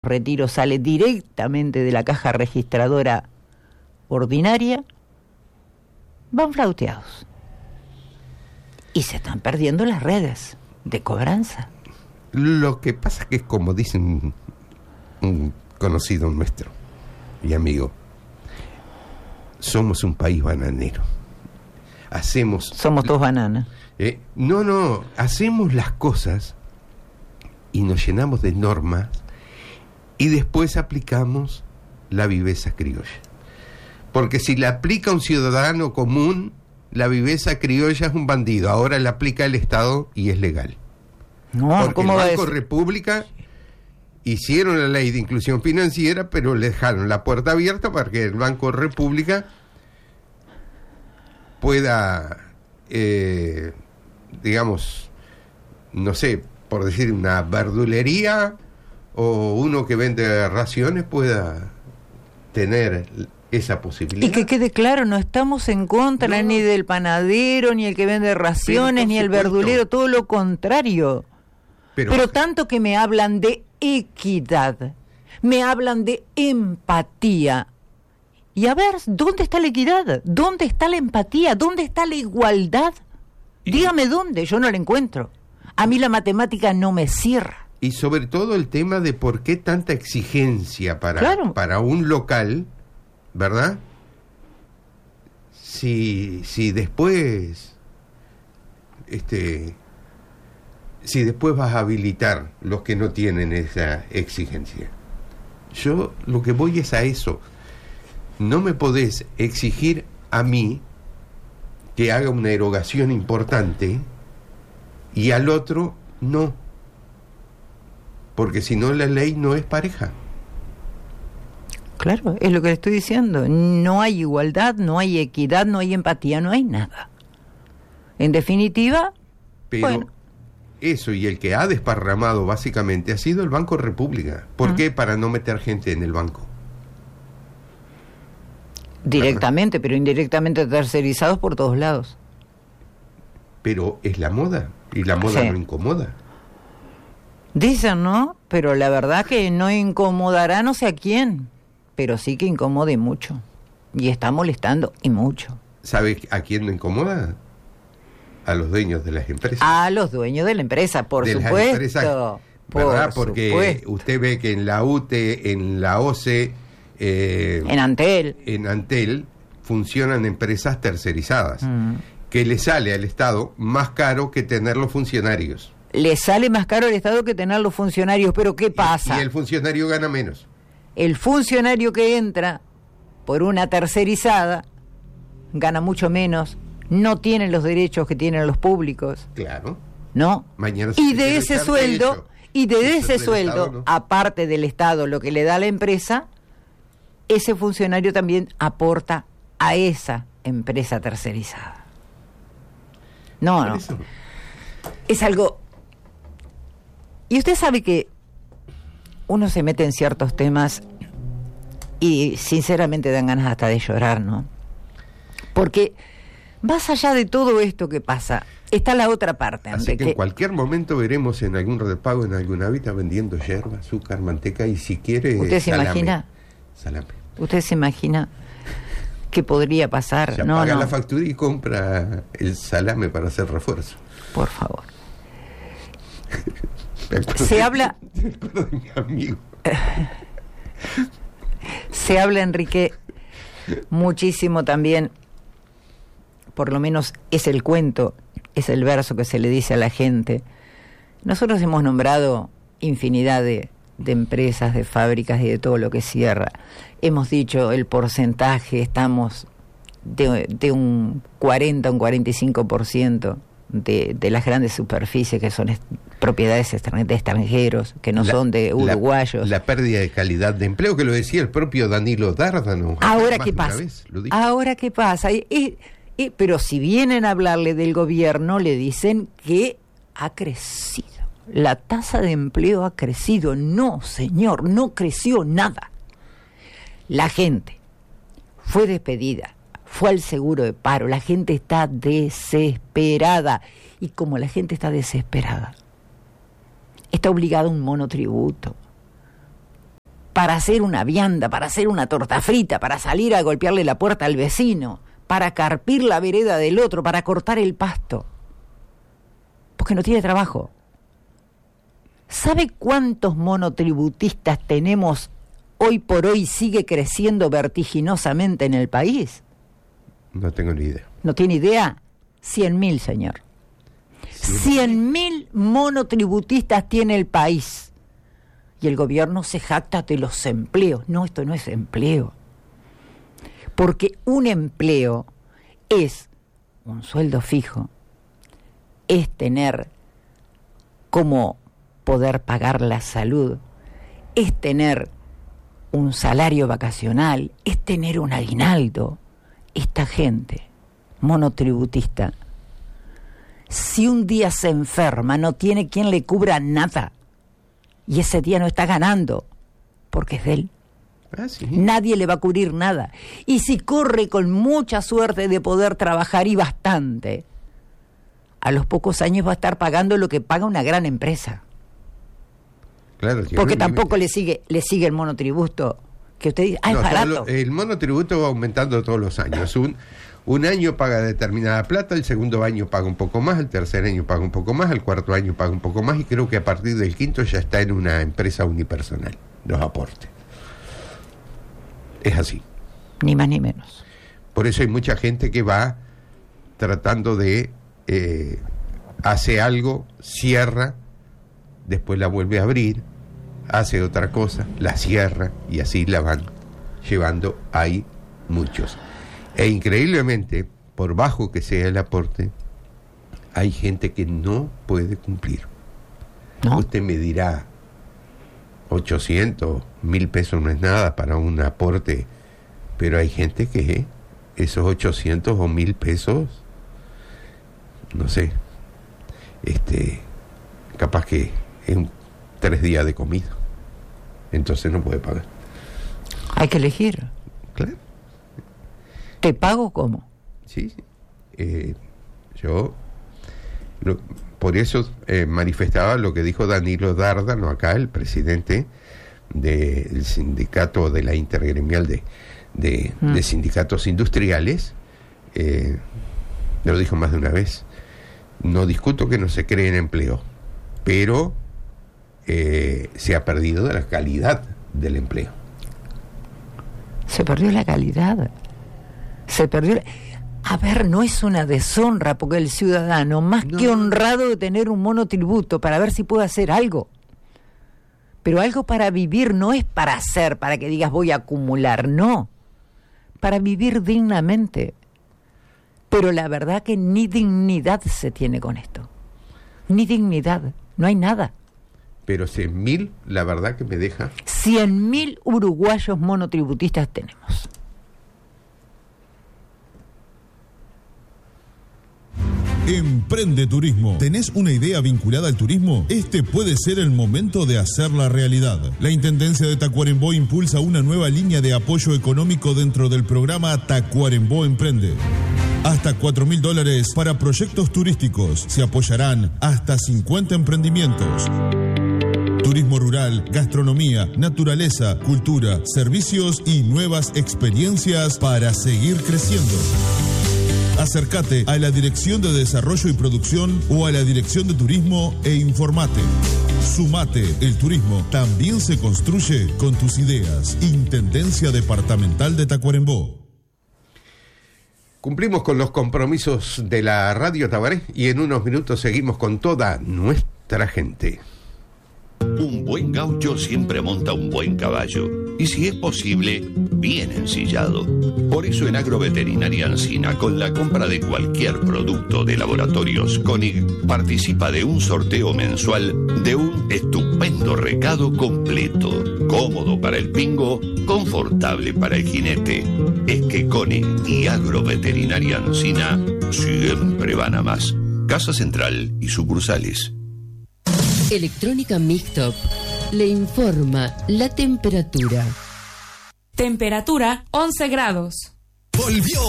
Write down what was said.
retiros sale directamente de la caja registradora ordinaria, van flauteados. Y se están perdiendo las redes de cobranza. Lo que pasa que es como dicen un conocido nuestro y amigo, somos un país bananero. Somos todos bananas. No, hacemos las cosas y nos llenamos de normas y después aplicamos la viveza criolla. Porque si la aplica un ciudadano común, la viveza criolla es un bandido. Ahora la aplica el Estado y es legal. No, porque ¿cómo el va a Banco decir? República hicieron la ley de inclusión financiera, pero le dejaron la puerta abierta para que el Banco República pueda, digamos, no sé, por decir una verdulería o uno que vende raciones pueda tener esa posibilidad. Y que quede claro, no estamos en contra ni del panadero, ni el que vende raciones, ni el verdulero, todo lo contrario. Pero tanto que me hablan de equidad, me hablan de empatía. Y a ver, ¿dónde está la equidad? ¿Dónde está la empatía? ¿Dónde está la igualdad? Dígame dónde, yo no la encuentro. A mí la matemática no me cierra. Y sobre todo el tema de por qué tanta exigencia para un local, ¿verdad? Si después si después vas a habilitar los que no tienen esa exigencia. Yo lo que voy es a eso. No me podés exigir a mí que haga una erogación importante y al otro no. Porque si no, la ley no es pareja. Claro, es lo que le estoy diciendo. No hay igualdad, no hay equidad, no hay empatía, no hay nada. En definitiva, pero bueno. Eso, y el que ha desparramado básicamente ha sido el Banco República. ¿Por qué? Para no meter gente en el banco. Directamente, pero indirectamente tercerizados por todos lados. Pero es la moda, y la moda no incomoda. Dicen, ¿no? Pero la verdad que no incomodará no sé a quién, pero sí que incomode mucho. Y está molestando, y mucho. ¿Sabe a quién no incomoda? A los dueños de las empresas. A los dueños de la empresa, por supuesto. Las empresas, ¿verdad? Porque usted ve que en la UTE, en la OCE... en Antel funcionan empresas tercerizadas, que le sale al Estado más caro que tener los funcionarios. Le sale más caro al Estado que tener los funcionarios, pero ¿qué pasa? Y el funcionario gana menos. El funcionario que entra por una tercerizada gana mucho menos, no tiene los derechos que tienen los públicos. Claro. ¿No? Mañana y de ese sueldo, Estado, aparte del Estado, lo que le da a la empresa, ese funcionario también aporta a esa empresa tercerizada. No. Es algo... Y usted sabe que uno se mete en ciertos temas y sinceramente dan ganas hasta de llorar, ¿no? Porque más allá de todo esto que pasa, está la otra parte. Así que en cualquier momento veremos en algún repago, en alguna hábitat, vendiendo yerba, azúcar, manteca y si quiere... ¿Usted se imagina? Salame. ¿Usted se imagina qué podría pasar? Se paga la factura y compra el salame para hacer refuerzo. Por favor. Se habla... de mi amigo. Se habla, Enrique, muchísimo también, por lo menos es el cuento, es el verso que se le dice a la gente. Nosotros hemos nombrado infinidad de empresas, de fábricas y de todo lo que cierra. Hemos dicho el porcentaje, estamos de un 40, un 45% de las grandes superficies que son propiedades de extranjeros, que no son de uruguayos. La pérdida de calidad de empleo, que lo decía el propio Danilo Dárdano. Ahora, ¿qué pasa? Ahora, ¿qué pasa? Pero si vienen a hablarle del gobierno, le dicen que ha crecido. La tasa de empleo ha crecido. No, señor, no creció nada. La gente fue despedida, fue al seguro de paro, la gente está desesperada. Y como la gente está desesperada, está obligada a un monotributo. para hacer una vianda, para hacer una torta frita, para salir a golpearle la puerta al vecino, para carpir la vereda del otro, para cortar el pasto. Porque no tiene trabajo. ¿Sabe cuántos monotributistas tenemos hoy por hoy? Sigue creciendo vertiginosamente en el país. No tengo ni idea. ¿No tiene idea? 100.000, señor. 100.000 monotributistas tiene el país. Y el gobierno se jacta de los empleos. No, esto no es empleo. Porque un empleo es un sueldo fijo, es tener cómo poder pagar la salud, es tener un salario vacacional, es tener un aguinaldo. Esta gente monotributista, si un día se enferma, no tiene quien le cubra nada. Y ese día no está ganando, porque es de él. Sí. Nadie le va a cubrir nada. Y si corre con mucha suerte de poder trabajar, y bastante, a los pocos años va a estar pagando lo que paga una gran empresa. Claro, porque tampoco le sigue el monotributo, que usted dice, es barato. El monotributo va aumentando todos los años. Un año paga determinada plata, el segundo año paga un poco más, el tercer año paga un poco más, el cuarto año paga un poco más, y creo que a partir del quinto ya está en una empresa unipersonal, los aportes. Es así. Ni más ni menos. Por eso hay mucha gente que va tratando de hace algo, cierra, después la vuelve a abrir, hace otra cosa, la cierra, y así la van llevando. Hay muchos. E increíblemente, por bajo que sea el aporte, hay gente que no puede cumplir. ¿No? Usted me dirá, 800, 1.000 pesos no es nada para un aporte, pero hay gente que esos 800 o 1.000 pesos, no sé, capaz que es 3 días de comida, entonces no puede pagar. Hay que elegir. Claro. ¿Te pago cómo? Sí. Yo por eso manifestaba lo que dijo Danilo Dárdano acá, el presidente del sindicato de la intergremial de sindicatos industriales. Lo dijo más de una vez. No discuto que no se creen empleo, pero se ha perdido la calidad del empleo. Se perdió la calidad. A ver, no es una deshonra, porque el ciudadano, más que honrado de tener un monotributo para ver si puede hacer algo. Pero algo para vivir, no es para hacer, para que digas voy a acumular, no. Para vivir dignamente. Pero la verdad que ni dignidad se tiene con esto. Ni dignidad, no hay nada. Pero 100.000, la verdad que me deja. 100.000 uruguayos monotributistas tenemos. Emprende Turismo. ¿Tenés una idea vinculada al turismo? Este puede ser el momento de hacerla realidad. La Intendencia de Tacuarembó impulsa una nueva línea de apoyo económico dentro del programa Tacuarembó Emprende. Hasta $4.000 para proyectos turísticos. Se apoyarán hasta 50 emprendimientos. Turismo rural, gastronomía, naturaleza, cultura, servicios y nuevas experiencias para seguir creciendo. Acércate a la Dirección de Desarrollo y Producción o a la Dirección de Turismo e informate. Sumate, el turismo también se construye con tus ideas. Intendencia Departamental de Tacuarembó. Cumplimos con los compromisos de la Radio Tabaré y en unos minutos seguimos con toda nuestra gente. Un buen gaucho siempre monta un buen caballo y, si es posible, bien ensillado. Por eso en Agroveterinaria Ancina, con la compra de cualquier producto de Laboratorios Koenig, participa de un sorteo mensual de un estupendo recado completo, cómodo para el pingo, confortable para el jinete. Es que Koenig y Agroveterinaria Ancina siempre van a más. Casa Central y sucursales. Electrónica Mixtop le informa la temperatura. Temperatura 11 grados. Volvió